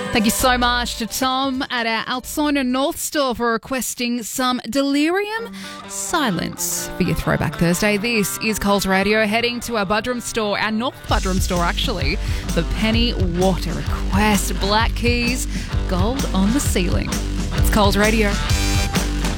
Thank you so much to Tom at our Altona North store for requesting some Delirium Silence for your Throwback Thursday. This is Coles Radio, heading to our Buderim store, our North Buderim store actually, for Penny Water request. Black Keys, Gold on the Ceiling. It's Coles Radio.